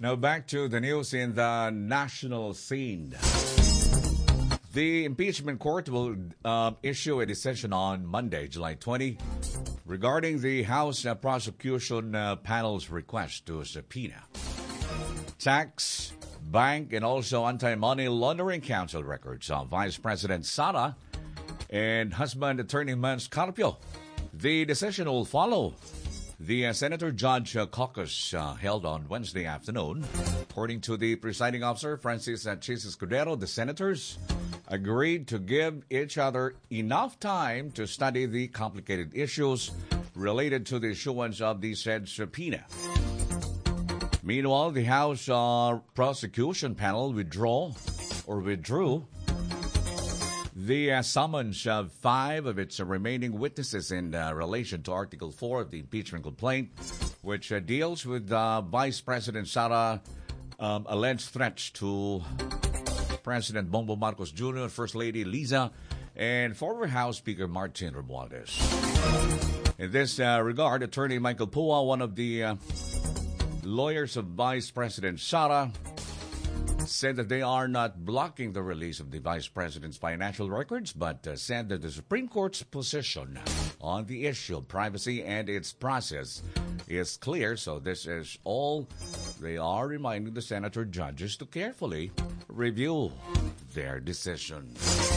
Now back to the news in the national scene. The impeachment court will issue a decision on Monday, July 20, regarding the House prosecution panel's request to subpoena tax, bank, and also anti-money laundering council records of Vice President Sara and husband Attorney Mans Carpio. The decision will follow the Senator-Judge caucus held on Wednesday afternoon. According to the presiding officer, Francis Chis Escudero, the senators agreed to give each other enough time to study the complicated issues related to the issuance of the said subpoena. Meanwhile, the House prosecution panel withdrew the summons of 5 of its remaining witnesses in relation to Article 4 of the impeachment complaint, which deals with Vice President Sara alleged threats to President Bongbong Marcos Jr., First Lady Liza, and former House Speaker Martin Romualdez. In this regard, Attorney Michael Pua, one of the lawyers of Vice President Sara, said that they are not blocking the release of the Vice President's financial records, but said that the Supreme Court's position on the issue of privacy and its process is clear, so this is all. They are reminding the senator judges to carefully review their decision.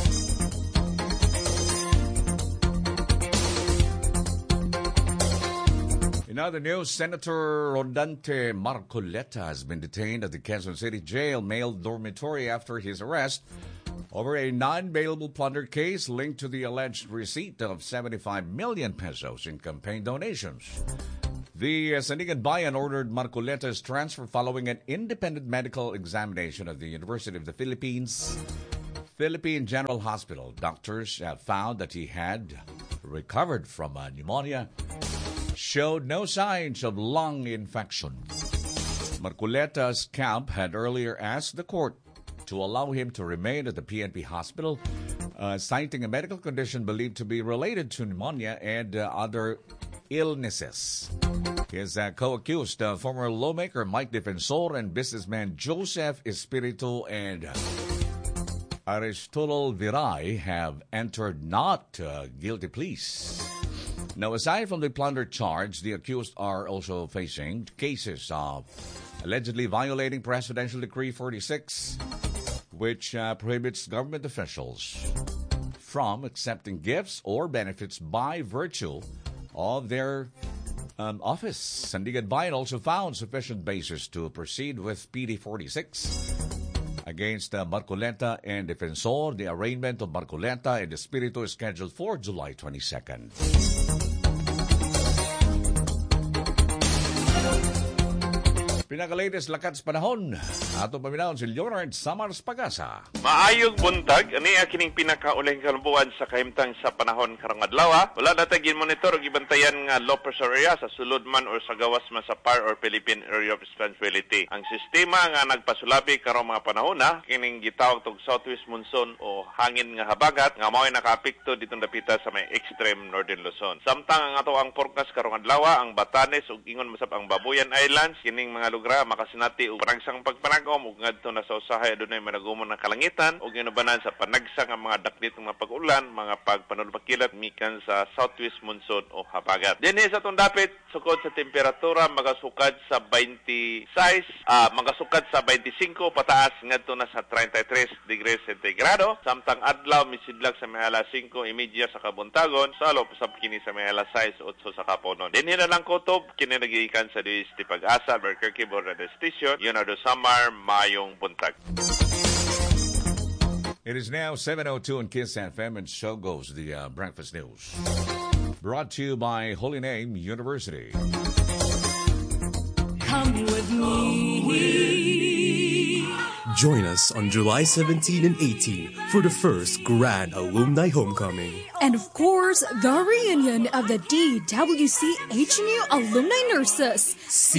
In other news, Senator Rodante Marcoleta has been detained at the Quezon City Jail male dormitory after his arrest over a non-bailable plunder case linked to the alleged receipt of 75 million pesos in campaign donations. The Sandigan Bayan ordered Marcoleta's transfer following an independent medical examination of the University of the Philippines Philippine General Hospital. Doctors have found that he had recovered from pneumonia, showed no signs of lung infection. Marcoleta's camp had earlier asked the court to allow him to remain at the PNP hospital, citing a medical condition believed to be related to pneumonia and other illnesses. His co-accused, former lawmaker Mike Defensor and businessman Joseph Espiritu and Aristotle Viray, have entered not guilty pleas. Now, aside from the plunder charge, the accused are also facing cases of allegedly violating Presidential Decree 46, which prohibits government officials from accepting gifts or benefits by virtue of their office. Sandigan Bayan also found sufficient basis to proceed with PD 46 against Marcoleta and Defensor. The arraignment of Marcoleta and Espiritu is scheduled for July 22nd. Pinaka-latest lakat sa panahon. Ato paminaw si Leonard Samars Pagasa. Maayong buntag, ani kining pinakaulahing kalambuan sa kahimtang sa panahon karong adlaw. Wala natagin monitor og ibantayan nga low pressure area sa sulod man or sa gawas man sa PAR or Philippine Area of Responsibility. Ang sistema nga nagpasulabi karong mga panahon kining gitawag tog southwest monsoon o hangin nga habagat nga mao'y nakaapekto ditong dapita sa may extreme northern Luzon. Samtang ang ato ang forecast karong adlaw, ang Batanes ug ingon masab ang Babuyan Islands, kining mga lugar makasinati og panagsang pagpanagom ug ngadto na sa usahay adunay managumon ng kalangitan ug inubanan sa panagsang ang mga daklit nga pag-ulan, mga pagpanulbakilat mikan sa southwest monsoon o habagat. Dinhi sa atong dapit sukod sa temperatura magasukad sa 26, magasukad sa 25 pataas ngadto na sa 33 degrees centigrado. Samtang adlaw misidlag sa may alas 5:30 sa kabuntagon, salo sa kini sa may alas 6:08 sa kaponon. Dinhi na lang kutob kini nagiikan sa DIS Pag-asa Albuquerque Border Station. Leonardo Samar, mayong buntag. It is now 7:02 on Kiss FM, and so goes the Breakfast News. Brought to you by Holy Name University. Come with me. Join us on July 17 and 18 for the first Grand Alumni Homecoming. And of course, the reunion of the DWC HNU Alumni Nurses.